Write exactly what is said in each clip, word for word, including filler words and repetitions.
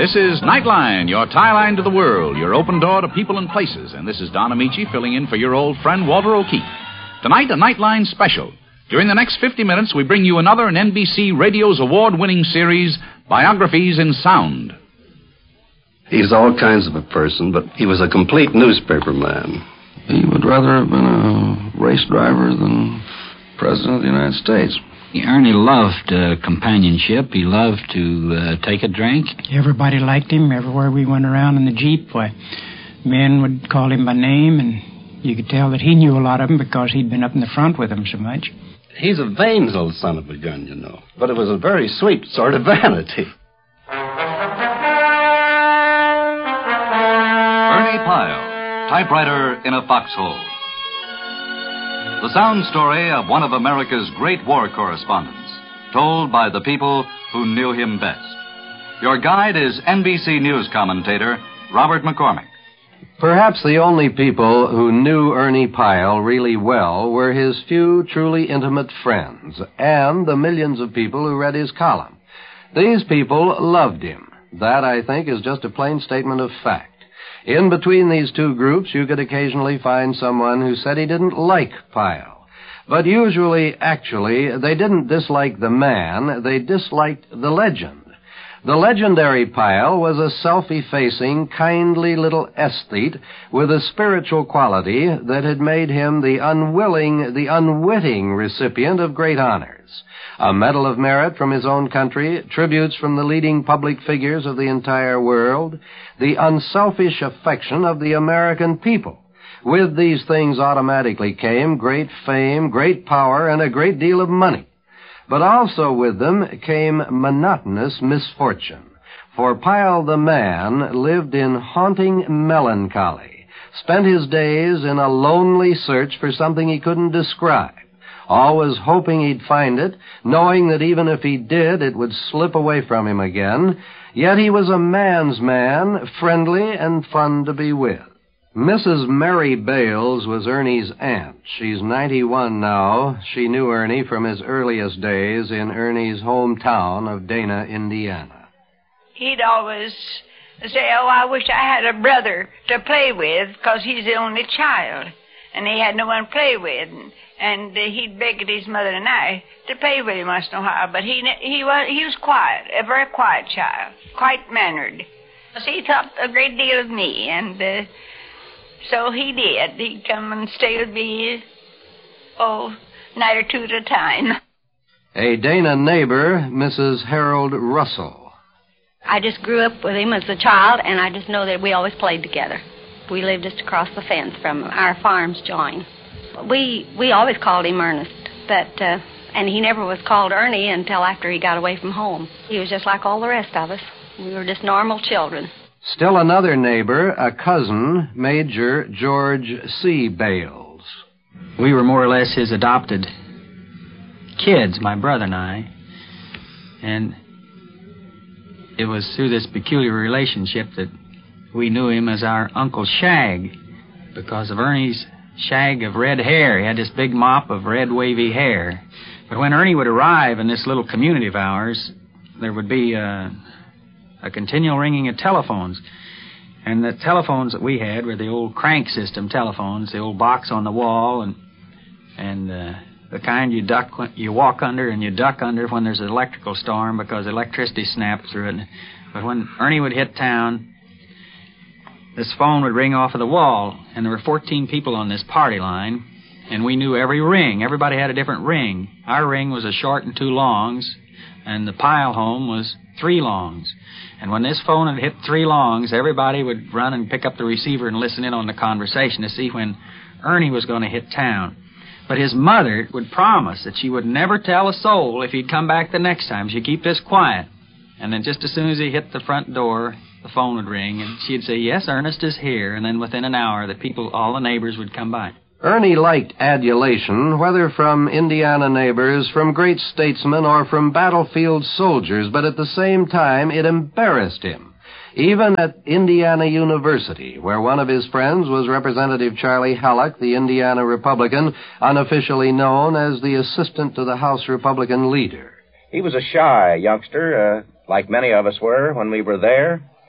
This is Nightline, your tie line to the world, your open door to people and places. And this is Don Amici filling in for your old friend Walter O'Keefe. Tonight, a Nightline special. During the next fifty minutes, we bring you another in N B C Radio's award-winning series, Biographies in Sound. He's all kinds of a person, but he was a complete newspaper man. He would rather have been a race driver than President of the United States. Ernie loved uh, companionship. He loved to uh, take a drink. Everybody liked him. Everywhere we went around in the Jeep, why, men would call him by name, and you could tell that he knew a lot of them because he'd been up in the front with them so much. He's a vain little son of a gun, you know, but it was a very sweet sort of vanity. Ernie Pyle, typewriter in a foxhole. The sound story of one of America's great war correspondents, told by the people who knew him best. Your guide is N B C News commentator Robert McCormick. Perhaps the only people who knew Ernie Pyle really well were his few truly intimate friends and the millions of people who read his column. These people loved him. That, I think, is just a plain statement of fact. In between these two groups, you could occasionally find someone who said he didn't like Pyle. But usually, actually, they didn't dislike the man, they disliked the legend. The legendary Pyle was a self-effacing, kindly little aesthete with a spiritual quality that had made him the unwilling, the unwitting recipient of great honors. A Medal of Merit from his own country, tributes from the leading public figures of the entire world, the unselfish affection of the American people. With these things automatically came great fame, great power, and a great deal of money. But also with them came monotonous misfortune. For Pyle the man lived in haunting melancholy, spent his days in a lonely search for something he couldn't describe, always hoping he'd find it, knowing that even if he did, it would slip away from him again. Yet he was a man's man, friendly and fun to be with. Missus Mary Bales was Ernie's aunt. She's ninety-one now. She knew Ernie from his earliest days in Ernie's hometown of Dana, Indiana. He'd always say, oh, I wish I had a brother to play with, because he's the only child, and he had no one to play with. And, and uh, he'd beg his mother and I to play with him once in a while, but he he was he was quiet, a very quiet child, quite mannered. So he thought a great deal of me, and uh, so he did. He'd come and stay with me, oh, night or two at a time. A Dana neighbor, Missus Harold Russell. I just grew up with him as a child, and I just know that we always played together. We lived just across the fence from our farm's joint. We we always called him Ernest, but uh, and he never was called Ernie until after he got away from home. He was just like all the rest of us. We were just normal children. Still another neighbor, a cousin, Major George C. Bales. We were more or less his adopted kids, my brother and I. And it was through this peculiar relationship that we knew him as our Uncle Shag, because of Ernie's shag of red hair. He had this big mop of red wavy hair. But when Ernie would arrive in this little community of ours, there would be a... a continual ringing of telephones. And the telephones that we had were the old crank system telephones, the old box on the wall, and and uh, the kind you duck, you walk under and you duck under when there's an electrical storm because electricity snapped through it. But when Ernie would hit town, this phone would ring off of the wall, and there were fourteen people on this party line, and we knew every ring. Everybody had a different ring. Our ring was a short and two longs, and the Pyle home was three longs. And when this phone had hit three longs, everybody would run and pick up the receiver and listen in on the conversation to see when Ernie was going to hit town. But his mother would promise that she would never tell a soul if he'd come back the next time. She'd keep this quiet. And then just as soon as he hit the front door, the phone would ring, and she'd say, yes, Ernest is here. And then within an hour, the people, all the neighbors would come by. Ernie liked adulation, whether from Indiana neighbors, from great statesmen, or from battlefield soldiers, but at the same time it embarrassed him. Even at Indiana University, where one of his friends was Representative Charlie Halleck, the Indiana Republican, unofficially known as the assistant to the House Republican leader. He was a shy youngster, uh, like many of us were when we were there.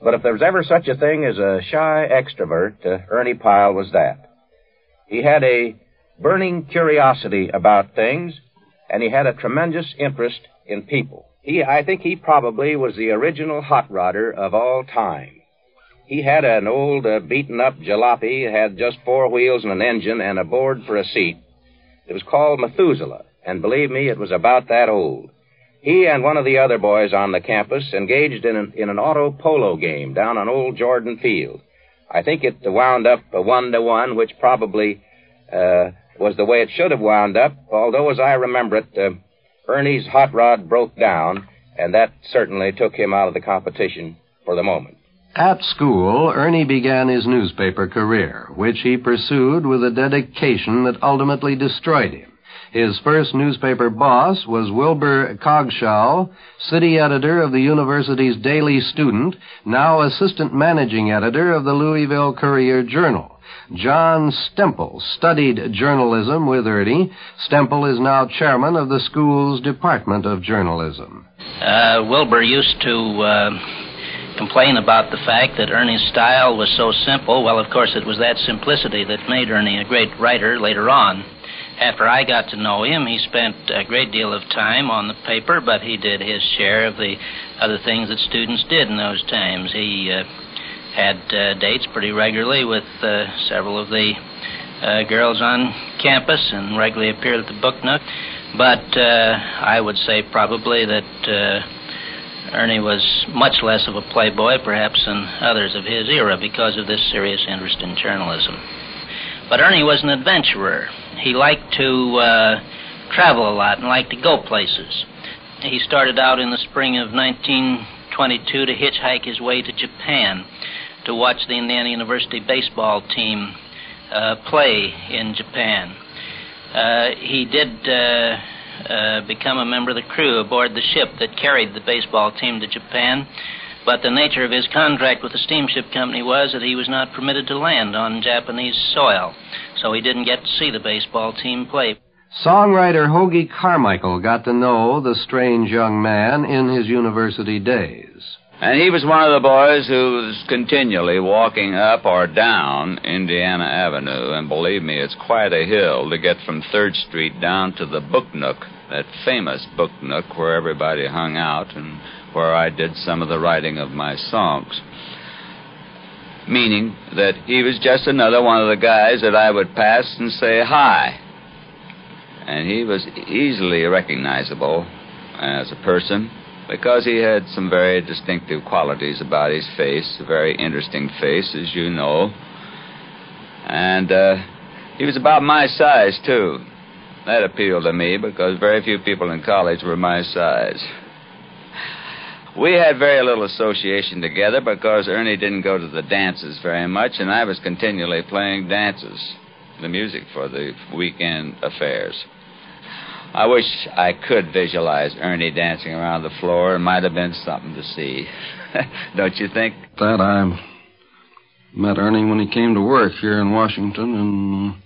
But if there was ever such a thing as a shy extrovert, uh, Ernie Pyle was that. He had a burning curiosity about things, and he had a tremendous interest in people. He, I think he probably was the original hot rodder of all time. He had an old uh, beaten-up jalopy, had just four wheels and an engine and a board for a seat. It was called Methuselah, and believe me, it was about that old. He and one of the other boys on the campus engaged in an, in an auto polo game down on Old Jordan Field. I think it wound up a one to one, which probably uh, was the way it should have wound up, although as I remember it, uh, Ernie's hot rod broke down, and that certainly took him out of the competition for the moment. At school, Ernie began his newspaper career, which he pursued with a dedication that ultimately destroyed him. His first newspaper boss was Wilbur Cogshaw, city editor of the university's Daily Student, now assistant managing editor of the Louisville Courier-Journal. John Stemple studied journalism with Ernie. Stemple is now chairman of the school's Department of Journalism. Uh, Wilbur used to uh, complain about the fact that Ernie's style was so simple. Well, of course, it was that simplicity that made Ernie a great writer later on. After I got to know him, he spent a great deal of time on the paper, but he did his share of the other things that students did in those times. He uh, had uh, dates pretty regularly with uh, several of the uh, girls on campus and regularly appeared at the Book Nook. But uh, I would say probably that uh, Ernie was much less of a playboy, perhaps, than others of his era because of this serious interest in journalism. But Ernie was an adventurer. He liked to uh, travel a lot and liked to go places. He started out in the spring of nineteen twenty-two to hitchhike his way to Japan to watch the Indiana University baseball team uh, play in Japan. Uh, he did uh, uh, become a member of the crew aboard the ship that carried the baseball team to Japan, but the nature of his contract with the steamship company was that he was not permitted to land on Japanese soil, so he didn't get to see the baseball team play. Songwriter Hoagy Carmichael got to know the strange young man in his university days. And he was one of the boys who was continually walking up or down Indiana Avenue. And believe me, it's quite a hill to get from third Street down to the Book Nook, that famous Book Nook where everybody hung out and where I did some of the writing of my songs. Meaning that he was just another one of the guys that I would pass and say hi. And he was easily recognizable as a person, because he had some very distinctive qualities about his face, a very interesting face, as you know. And uh, he was about my size, too. That appealed to me, because very few people in college were my size. We had very little association together, because Ernie didn't go to the dances very much, and I was continually playing dances, the music for the weekend affairs. I wish I could visualize Ernie dancing around the floor. It might have been something to see. Don't you think? That I met Ernie when he came to work here in Washington in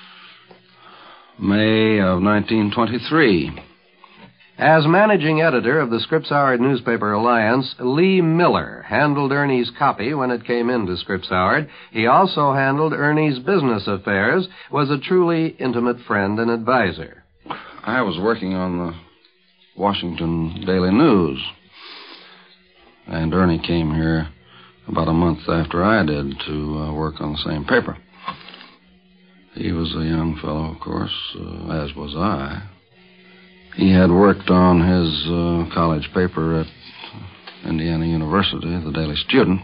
May of nineteen twenty-three. As managing editor of the Scripps Howard Newspaper Alliance, Lee Miller handled Ernie's copy when it came into Scripps Howard. He also handled Ernie's business affairs, was a truly intimate friend and advisor. I was working on the Washington Daily News, and Ernie came here about a month after I did to uh, work on the same paper. He was a young fellow, of course, uh, as was I. He had worked on his uh, college paper at Indiana University, the Daily Student,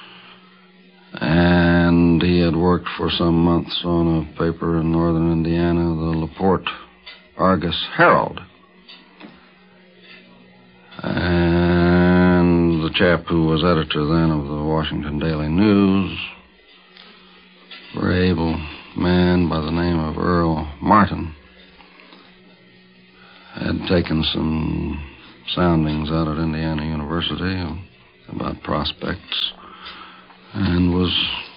and he had worked for some months on a paper in northern Indiana, the LaPorte Argus Herald. And the chap who was editor then of the Washington Daily News, a very able man by the name of Earl Martin, had taken some soundings out at Indiana University about prospects and was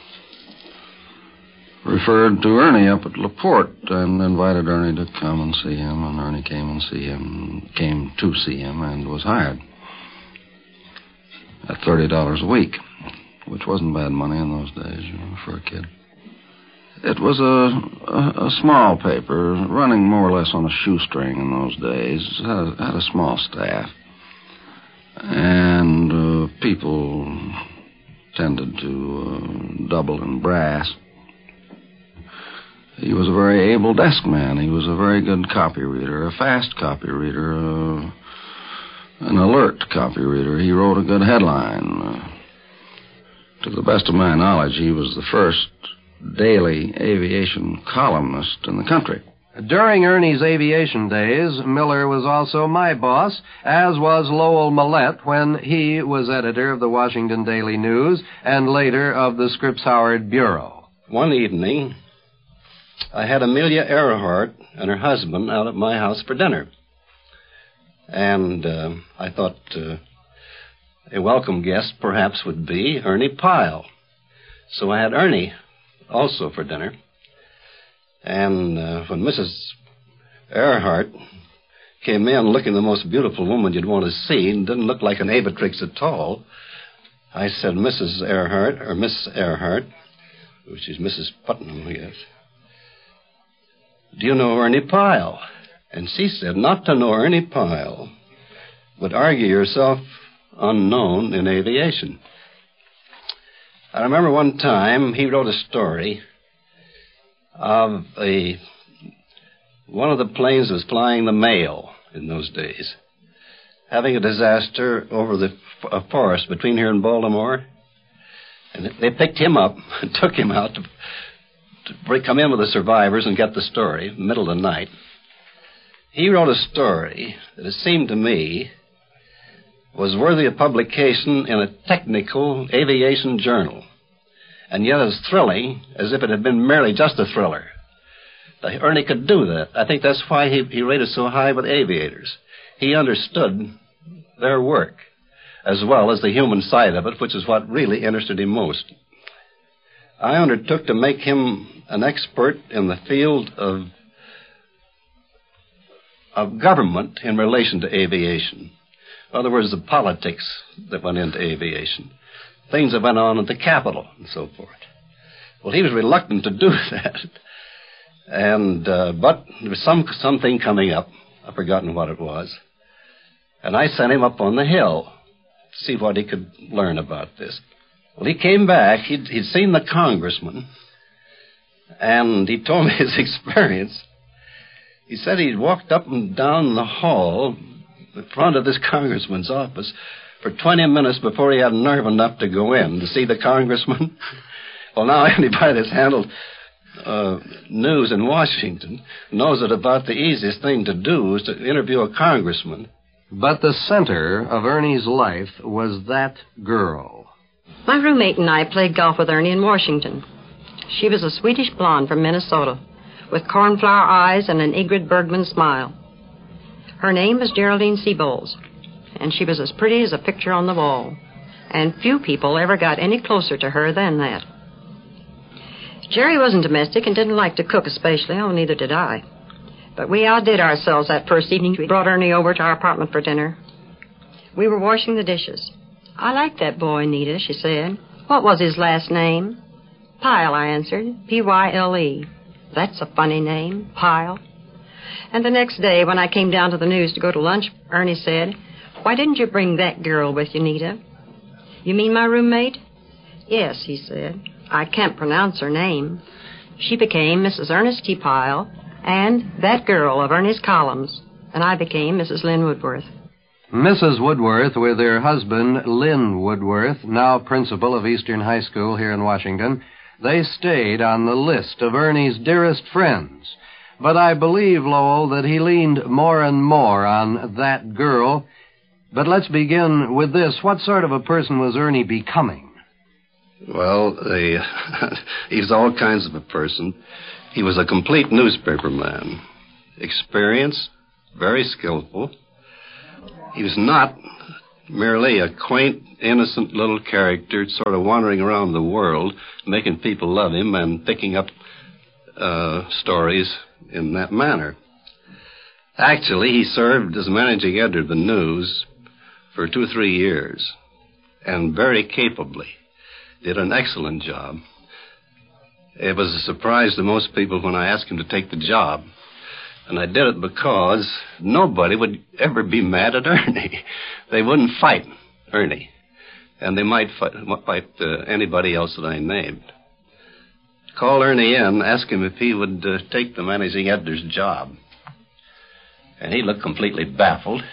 referred to Ernie up at LaPorte and invited Ernie to come and see him, and Ernie came and see him, came to see him and was hired at thirty dollars a week. which wasn't bad money in those days, you know, for a kid. It was a, a, a small paper, running more or less on a shoestring in those days. It had, had a small staff. And uh, people tended to uh, double in brass. He was a very able desk man. He was a very good copy reader, a fast copy reader, uh, an alert copy reader. He wrote a good headline. Uh, to the best of my knowledge, he was the first daily aviation columnist in the country. During Ernie's aviation days, Miller was also my boss, as was Lowell Millette when he was editor of the Washington Daily News and later of the Scripps Howard Bureau. One evening, I had Amelia Earhart and her husband out at my house for dinner. And uh, I thought uh, a welcome guest perhaps would be Ernie Pyle. So I had Ernie also for dinner. And uh, when Missus Earhart came in looking the most beautiful woman you'd want to see and didn't look like an aviatrix at all, I said, Missus Earhart, or Miss Earhart, which is Missus Putnam, I guess, do you know Ernie Pyle? And she said, not to know Ernie Pyle would argue yourself unknown in aviation. I remember one time he wrote a story of a one of the planes that was flying the mail in those days, having a disaster over the a forest between here and Baltimore. And they picked him up and took him out to, to bring, come in with the survivors and get the story, middle of the night. He wrote a story that it seemed to me was worthy of publication in a technical aviation journal, and yet as thrilling as if it had been merely just a thriller. Ernie could do that. I think that's why he, he rated so high with aviators. He understood their work, as well as the human side of it, which is what really interested him most. I undertook to make him an expert in the field of, of government in relation to aviation. In other words, the politics that went into aviation. Things that went on at the Capitol and so forth. Well, he was reluctant to do that. And, uh, but there was some something coming up. I've forgotten what it was. And I sent him up on the hill to see what he could learn about this. Well, he came back. He'd, he'd seen the congressman. And he told me his experience. He said he'd walked up and down the hall in front of this congressman's office for twenty minutes before he had nerve enough to go in to see the congressman. Well, now anybody that's handled uh, news in Washington knows that about the easiest thing to do is to interview a congressman. But the center of Ernie's life was that girl. My roommate and I played golf with Ernie in Washington. She was a Swedish blonde from Minnesota with cornflower eyes and an Ingrid Bergman smile. Her name was Geraldine Seaboles, and she was as pretty as a picture on the wall, and few people ever got any closer to her than that. Jerry wasn't domestic and didn't like to cook especially, oh, neither did I. But we outdid ourselves that first evening we brought Ernie over to our apartment for dinner. We were washing the dishes. I like that boy, Nita, she said. What was his last name? Pyle, I answered. P Y L E. That's a funny name, Pyle. And the next day, when I came down to the news to go to lunch, Ernie said, why didn't you bring that girl with you, Nita? You mean my roommate? Yes, he said. I can't pronounce her name. She became Missus Ernest T. Pyle and that girl of Ernie's columns, and I became Missus Lynn Woodworth. Missus Woodworth, with her husband, Lynn Woodworth, now principal of Eastern High School here in Washington, they stayed on the list of Ernie's dearest friends. But I believe, Lowell, that he leaned more and more on that girl. But let's begin with this. What sort of a person was Ernie becoming? Well, they, he was all kinds of a person. He was a complete newspaper man. Experienced, very skillful. He was not merely a quaint, innocent little character sort of wandering around the world, making people love him and picking up uh, stories in that manner. Actually, he served as managing editor of the News for two or three years, and very capably. did an excellent job. It was a surprise to most people when I asked him to take the job. And I did it because nobody would ever be mad at Ernie. They wouldn't fight Ernie. And they might fight, fight uh, anybody else that I named. Called Ernie in, asked him if he would uh, take the managing editor's job. And he looked completely baffled.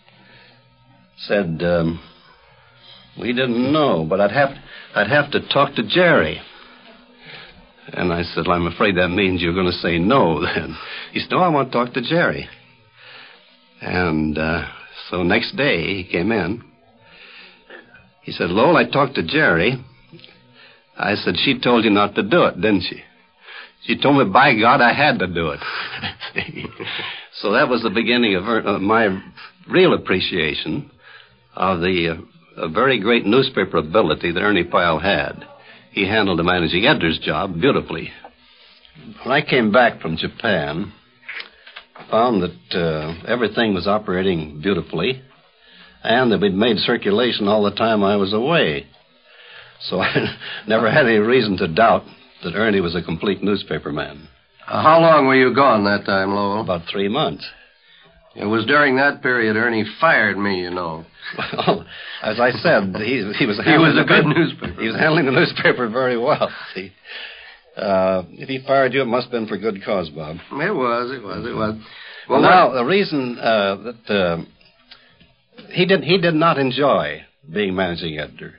Said, um, we didn't know, but I'd have, I'd have to talk to Jerry. And I said, well, I'm afraid that means you're going to say no then. He said, no, I want to talk to Jerry. And uh, so next day he came in. He said, Lowell, I talked to Jerry. I said, she told you not to do it, didn't she? She told me, by God, I had to do it. So that was the beginning of her, uh, my real appreciation of the uh, a very great newspaper ability that Ernie Pyle had. He handled the managing editor's job beautifully. When I came back from Japan, I found that uh, everything was operating beautifully and that we'd made circulation all the time I was away. So I never had any reason to doubt that Ernie was a complete newspaper man. Uh, how long were you gone that time, Lowell? About three months. It was during that period Ernie fired me, you know. Well, as I said, he, he was he was a good the, newspaper. He was handling the newspaper very well. See, uh, if he fired you, it must have been for good cause, Bob. It was, it was, it was. Well, well now what... the reason uh, that uh, he did he did not enjoy being managing editor,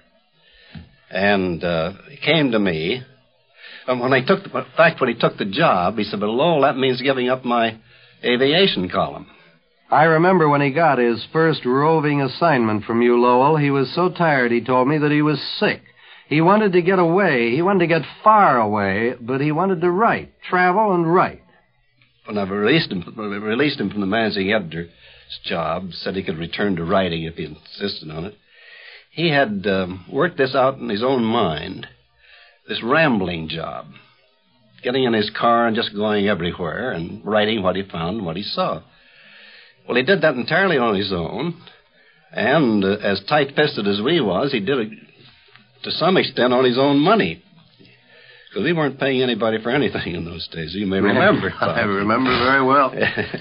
and uh, he came to me. Um, when I took, the, in fact, when he took the job, he said, "But Lowell, that means giving up my aviation column." I remember when he got his first roving assignment from you, Lowell, he was so tired, he told me, that he was sick. He wanted to get away. He wanted to get far away, but he wanted to write, travel and write. When I released him, released him from the managing editor's job, said he could return to writing if he insisted on it, he had um, worked this out in his own mind, this rambling job, getting in his car and just going everywhere and writing what he found and what he saw. Well, he did that entirely on his own, and uh, as tight-fisted as we was, he did it to some extent on his own money, because we weren't paying anybody for anything in those days. You may remember. I remember very well.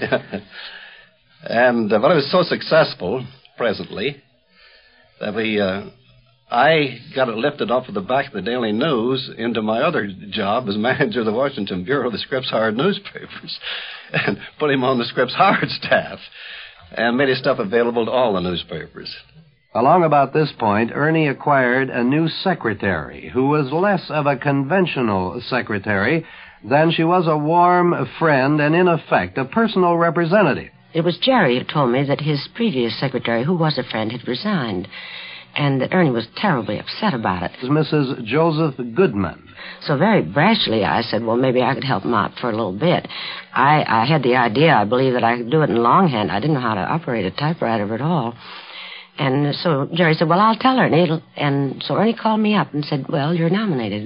And uh, but I was so successful presently that we, uh, I got it lifted off of the back of the Daily News into my other job as manager of the Washington Bureau of the Scripps Howard newspapers, and put him on the Scripps Howard staff, and made his stuff available to all the newspapers. Along about this point, Ernie acquired a new secretary who was less of a conventional secretary than she was a warm friend and, in effect, a personal representative. It was Jerry who told me that his previous secretary, who was a friend, had resigned, and that Ernie was terribly upset about it. It was Missus Joseph Goodman. So very brashly, I said, well, maybe I could help him out for a little bit. I, I had the idea, I believe, that I could do it in longhand. I didn't know how to operate a typewriter at all. And so Jerry said, well, I'll tell Ernie. And so Ernie called me up and said, well, you're nominated.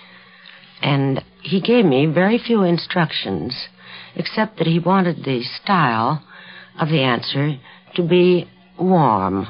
And he gave me very few instructions, except that he wanted the style of the answer to be warm.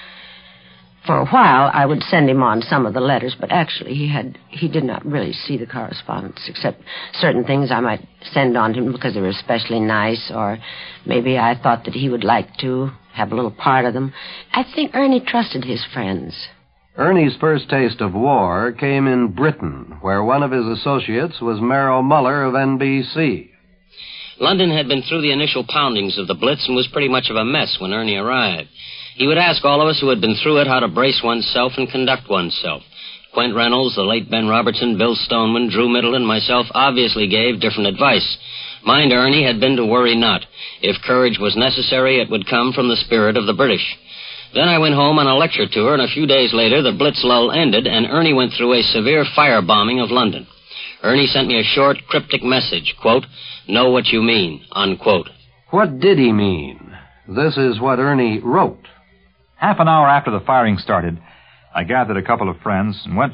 For a while, I would send him on some of the letters, but actually he had he did not really see the correspondence, except certain things I might send on to him because they were especially nice, or maybe I thought that he would like to have a little part of them. I think Ernie trusted his friends. Ernie's first taste of war came in Britain, where one of his associates was Merrill Muller of N B C. London had been through the initial poundings of the Blitz and was pretty much of a mess when Ernie arrived. He would ask all of us who had been through it how to brace oneself and conduct oneself. Quint Reynolds, the late Ben Robertson, Bill Stoneman, Drew Middle, and myself obviously gave different advice. Mine to Ernie had been to worry not. If courage was necessary, it would come from the spirit of the British. Then I went home on a lecture tour, and a few days later the Blitz lull ended, and Ernie went through a severe firebombing of London. Ernie sent me a short, cryptic message, quote, know what you mean, unquote. What did he mean? This is what Ernie wrote. Half an hour after the firing started, I gathered a couple of friends and went